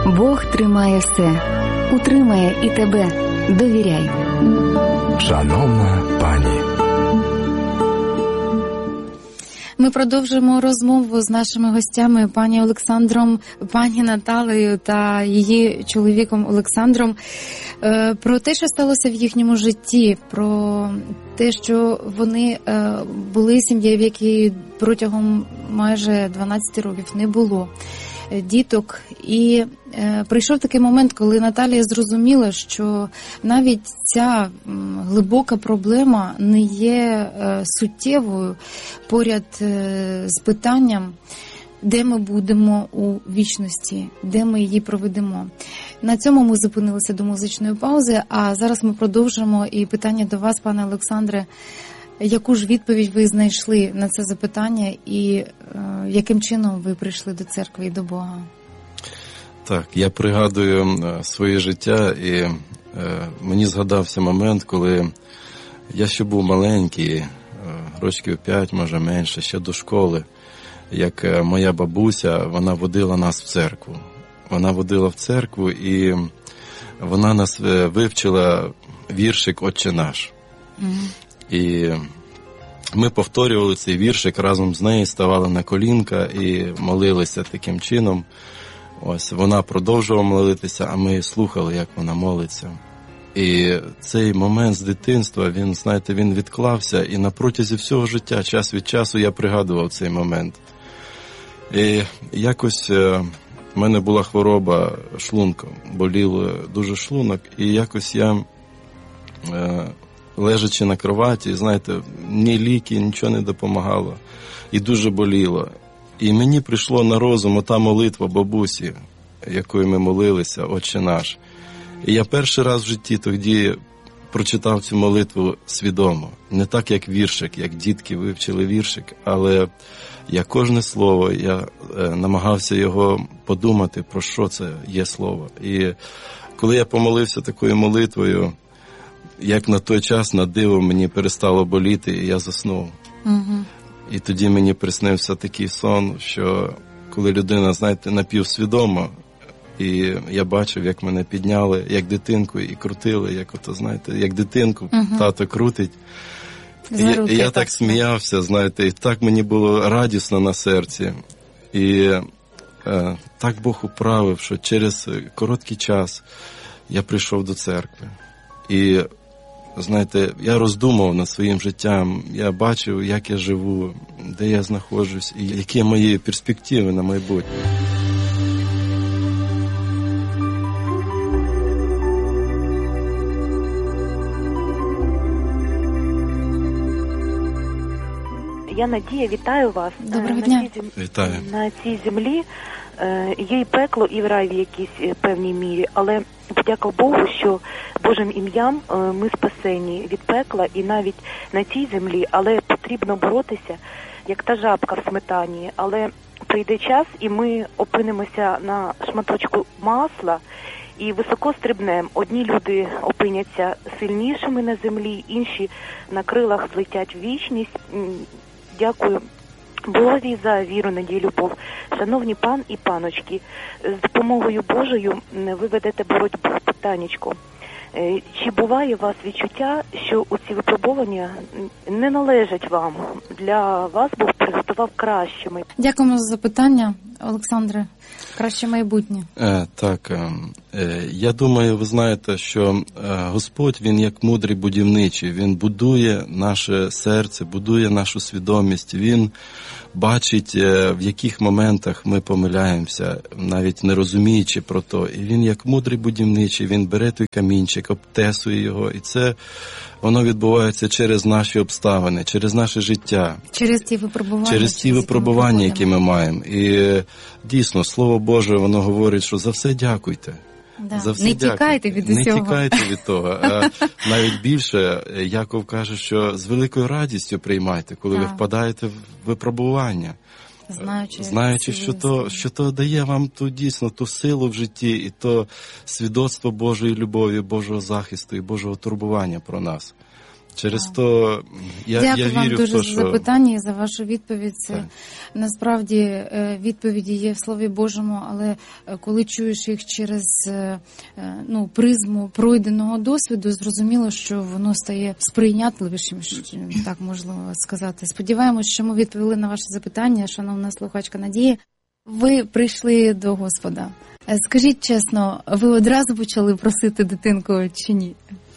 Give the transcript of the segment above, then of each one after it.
Бог тримає все, утримає і тебе. Довіряй. Шановна пані. Ми продовжуємо розмову з нашими гостями, пані Олександром, пані Наталею та її чоловіком Олександром, про те, що сталося в їхньому житті, про те, що вони були сім'єю, в якій протягом майже 12 років не було діток. І прийшов такий момент, коли Наталія зрозуміла, що навіть ця глибока проблема не є суттєвою поряд з питанням, де ми будемо у вічності, де ми її проведемо. На цьому ми зупинилися до музичної паузи, а зараз ми продовжимо. І питання до вас, пане Олександре, яку ж відповідь ви знайшли на це запитання і яким чином ви прийшли до церкви і до Бога? Так, я пригадую своє життя, і мені згадався момент, коли я ще був маленький, років 5, може менше, ще до школи, як моя бабуся, вона водила нас в церкву. Вона водила в церкву, і вона нас вивчила віршик «Отче наш». І ми повторювали цей віршик разом з нею, ставали на колінка і молилися таким чином. Ось вона продовжувала молитися, а ми слухали, як вона молиться. І цей момент з дитинства, він, знаєте, він відклався, і на протязі всього життя, час від часу, я пригадував цей момент. І якось в мене була хвороба шлунком, болів дуже шлунок, і якось я, лежачи на кроваті, знаєте, ні ліки, нічого не допомагало, і дуже боліло. І мені прийшло на розум ота молитва бабусі, якою ми молилися, «Отче наш». І я перший раз в житті тоді прочитав цю молитву свідомо. Не так, як віршик, як дітки вивчили віршик, але я кожне слово, я намагався його подумати, про що це є слово. І коли я помолився такою молитвою, як на той час, на диво, мені перестало боліти, і я заснув. І тоді мені приснився такий сон, що коли людина, знаєте, напівсвідома, і я бачив, як мене підняли, як дитинку, і крутили, як ото, знаєте, як дитинку тато крутить. І я так сміявся, знаєте, і так мені було радісно на серці. І так Бог управив, що через короткий час я прийшов до церкви. І, знаєте, я роздумував над своїм життям, я бачив, як я живу, де я знаходжусь, і які мої перспективи на майбутнє. Я Надія, вітаю вас. Доброго дня. Вітаю. На цій землі є і пекло, і в рай в якійсь певній мірі, але подяка Богу, що Божим ім'ям ми спасені від пекла і навіть на цій землі, але потрібно боротися, як та жабка в сметані. Але прийде час, і ми опинимося на шматочку масла і високо стрибнемо. Одні люди опиняться сильнішими на землі, інші на крилах злетять в вічність. Дякую Богові за віру, надію, любов. Шановні пан і паночки, з допомогою Божою ви ведете боротьбу в питаннячку. Чи буває у вас відчуття, що ці випробування не належать вам? Для вас Бог приготував кращими. Дякуємо за запитання, Олександре. Краще майбутнє. Так, я думаю, ви знаєте, що Господь, Він як мудрий будівничий, Він будує наше серце, будує нашу свідомість, Він бачить, в яких моментах ми помиляємося, навіть не розуміючи про то. І Він як мудрий будівничий, Він бере той камінчик, обтесує його, і це воно відбувається через наші обставини, через наше життя. Через ті випробування, які ми маємо. І дійсно, Слово Боже, воно говорить, що за все дякуйте. Да. За все не тікайте від усього. Не тікайте від того. А навіть більше, Яков каже, що з великою радістю приймайте, коли ви впадаєте в випробування. Знаючи, що то дає вам ту силу в житті, і то свідоцтво Божої любові, Божого захисту і Божого турбування про нас. Через то я Дякую вам вірю дуже в те, за що... запитання і за вашу відповідь. Це Так. насправді відповіді є в Слові Божому, але коли чуєш їх через призму пройденого досвіду, зрозуміло, що воно стає сприйнятливішим, так можливо сказати. Сподіваємось, що ми відповіли на ваше запитання, шановна слухачка Надія. Ви прийшли до Господа. Скажіть чесно, ви одразу почали просити дитинку чи ні?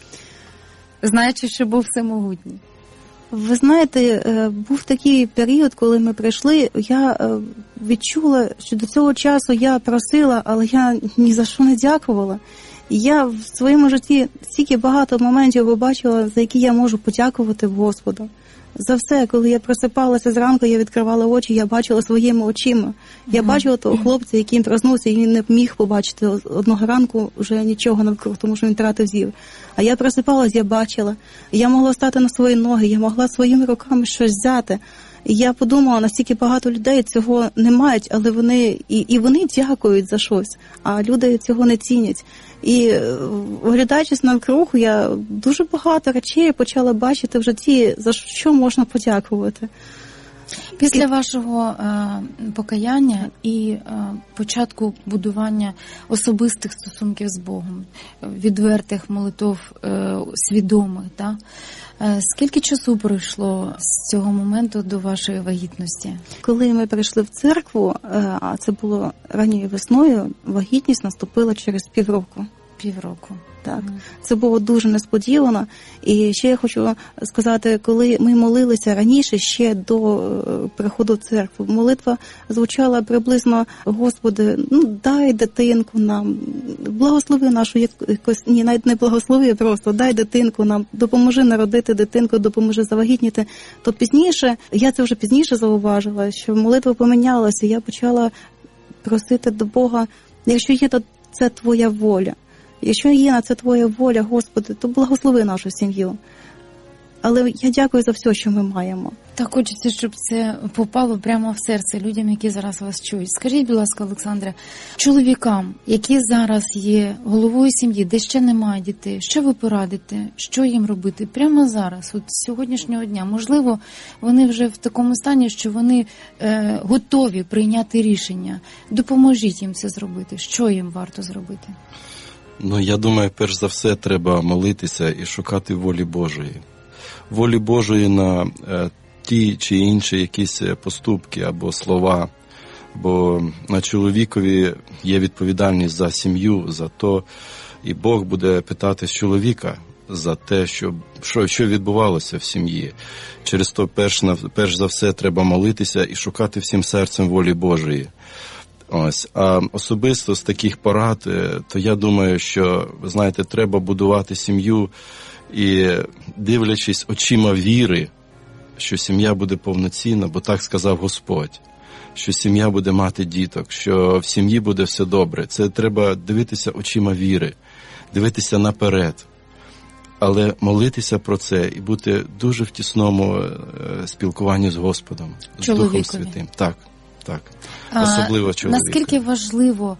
Знаючи, що був всемогутній. Ви знаєте, був такий період, коли ми прийшли, я відчула, що до цього часу я просила, але я ні за що не дякувала. І я в своєму житті стільки багато моментів побачила, за які я можу подякувати Господу. За все, коли я просипалася зранку, я відкривала очі, я бачила своїми очима. Я бачила того хлопця, який проснувся, і він не міг побачити одного ранку вже нічого навкруг, тому що він втратив зір. А я просипалась, я бачила. Я могла стати на свої ноги, я могла своїми руками щось взяти. І я подумала, настільки багато людей цього не мають, але вони дякують за щось, а люди цього не цінять. І оглядаючись навкруг, я дуже багато речей почала бачити в житті, за що можна подякувати. Після вашого покаяння і початку будування особистих стосунків з Богом, відвертих молитов свідомих, так? Скільки часу пройшло з цього моменту до вашої вагітності? Коли ми прийшли в церкву, а це було ранньою весною, вагітність наступила через півроку. Півроку. Так, це було дуже несподівано. І ще я хочу сказати, коли ми молилися раніше, ще до приходу в церкву, молитва звучала приблизно: Господи, дай дитинку нам, благослови нашу якось, навіть не благослови, просто дай дитинку нам, допоможи народити дитинку, допоможи завагітніти. То пізніше, я це вже пізніше зауважила, що молитва помінялася, я почала просити до Бога, якщо є, то це Твоя воля. Якщо є на це Твоя воля, Господи, то благослови нашу сім'ю. Але я дякую за все, що ми маємо. Так хочеться, щоб це попало прямо в серце людям, які зараз вас чують. Скажіть, будь ласка, Олександре, чоловікам, які зараз є головою сім'ї, де ще немає дітей, що ви порадите, що їм робити прямо зараз, от з сьогоднішнього дня? Можливо, вони вже в такому стані, що вони готові прийняти рішення. Допоможіть їм це зробити. Що їм варто зробити? Я думаю, перш за все треба молитися і шукати волі Божої. Волі Божої на ті чи інші якісь поступки або слова. Бо на чоловікові є відповідальність за сім'ю, за то, і Бог буде питати з чоловіка за те, що відбувалося в сім'ї. Через то перш за все треба молитися і шукати всім серцем волі Божої. Ось, а особисто з таких порад, то я думаю, що, ви знаєте, треба будувати сім'ю і, дивлячись очима віри, що сім'я буде повноцінна, бо так сказав Господь, що сім'я буде мати діток, що в сім'ї буде все добре. Це треба дивитися очима віри, дивитися наперед, але молитися про це і бути дуже в тісному спілкуванні з Господом, з Духом Святим. Так. Особливо чоловік. Наскільки важливо,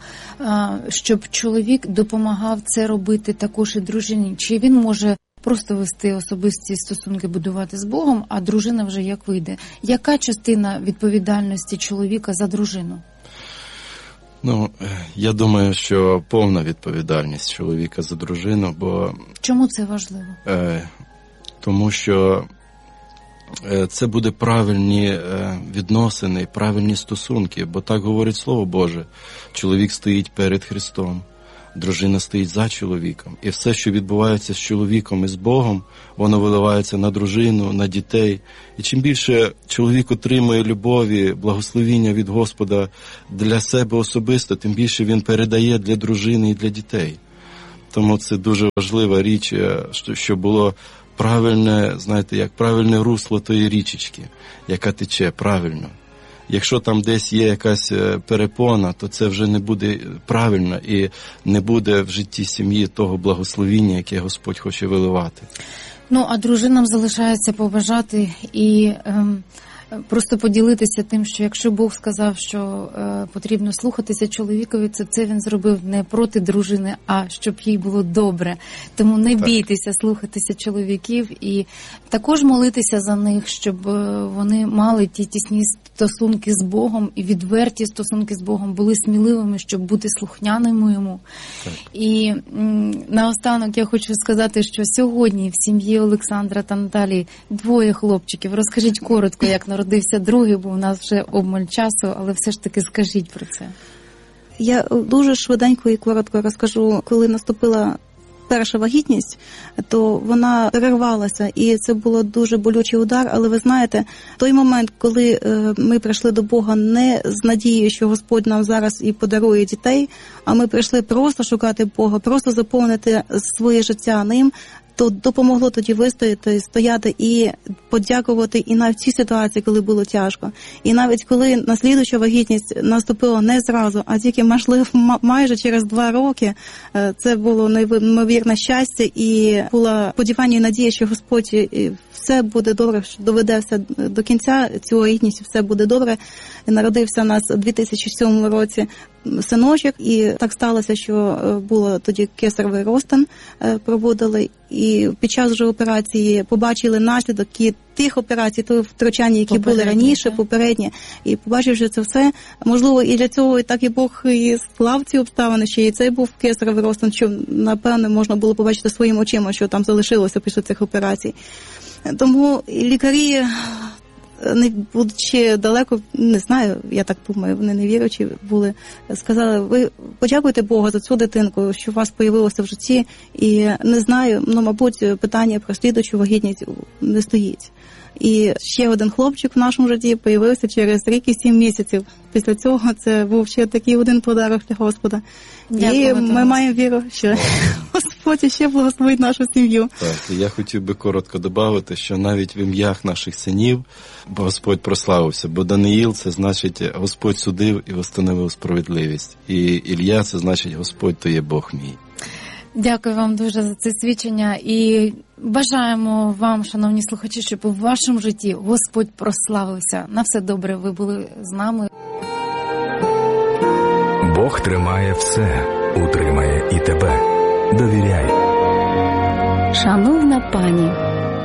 щоб чоловік допомагав це робити також і дружині? Чи він може просто вести особисті стосунки, будувати з Богом, а дружина вже як вийде? Яка частина відповідальності чоловіка за дружину? Я думаю, що повна відповідальність чоловіка за дружину, бо... Чому це важливо? Тому що це буде правильні відносини, правильні стосунки, бо так говорить Слово Боже. Чоловік стоїть перед Христом, дружина стоїть за чоловіком. І все, що відбувається з чоловіком і з Богом, воно виливається на дружину, на дітей. І чим більше чоловік отримує любові, благословіння від Господа для себе особисто, тим більше він передає для дружини і для дітей. Тому це дуже важлива річ, що було правильне, знаєте, як правильне русло тої річечки, яка тече правильно. Якщо там десь є якась перепона, то це вже не буде правильно і не буде в житті сім'ї того благословіння, яке Господь хоче виливати. А дружинам залишається побажати і просто поділитися тим, що якщо Бог сказав, що потрібно слухатися чоловікові, це він зробив не проти дружини, а щоб їй було добре. Тому не бійтеся слухатися чоловіків і також молитися за них, щоб вони мали ті тісні стосунки з Богом і відверті стосунки з Богом, були сміливими, щоб бути слухняними йому. Так. І наостанок я хочу сказати, що сьогодні в сім'ї Олександра та Наталії 2 хлопчиків. Розкажіть коротко, як народився другий, бо у нас вже обмаль часу, але все ж таки скажіть про це. Я дуже швиденько і коротко розкажу, коли наступила перша вагітність, то вона перервалася, і це було дуже болючий удар, але ви знаєте, той момент, коли ми прийшли до Бога не з надією, що Господь нам зараз і подарує дітей, а ми прийшли просто шукати Бога, просто заповнити своє життя ним, то допомогло тоді вистояти, стояти і подякувати і навіть в цій ситуації, коли було тяжко. І навіть коли наслідуюча вагітність наступила не зразу, а тільки, можливо, майже через 2 роки, це було неймовірне щастя і була сподівання і надія, що Господь все буде добре, що доведе все до кінця, цю вагітність, все буде добре. Народився у нас у 2007 році синочок, і так сталося, що було тоді кесаревий розтин, проводили, і під час вже операції побачили наслідки тих операцій, тих втручань, які були раніше, попередні, і побачивши це все, можливо, і для цього і так і Бог і склав ці обставини, що і цей був кесаревий розтин, що, напевне, можна було побачити своїм очима, що там залишилося після цих операцій. Тому лікарі, не будучи далеко, не знаю, я так думаю, вони не віруючі були, сказали, ви подякуйте Богу за цю дитинку, що у вас появилося в житті, і не знаю, мабуть, питання про слідуючу вагітність не стоїть. І ще один хлопчик в нашому житті появився через рік і 7 місяців. Після цього це був ще такий один подарунок для Господа. І ми маємо віру, що Господь ще благословить нашу сім'ю. Так, я хотів би коротко додати, що навіть в ім'ях наших синів Господь прославився, бо Даниїл – це значить Господь судив і встановив справедливість. І Ілля – це значить Господь, то є Бог мій. Дякую вам дуже за це свідчення і бажаємо вам, шановні слухачі, щоб у вашому житті Господь прославився. На все добре, ви були з нами. Бог тримає все, утримає і тебе. Довіряй. Шановна пані,